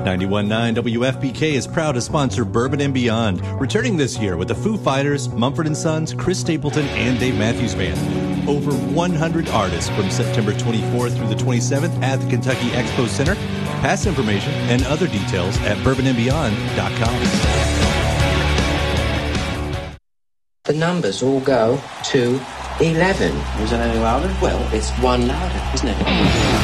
91.9 WFPK is proud to sponsor Bourbon and Beyond, returning this year with the Foo Fighters, Mumford & Sons, Chris Stapleton, and Dave Matthews Band. Over 100 artists from September 24th through the 27th at the Kentucky Expo Center. Pass information and other details at bourbonandbeyond.com. The numbers all go to 11. Is it any louder? Well, it's one louder, isn't it?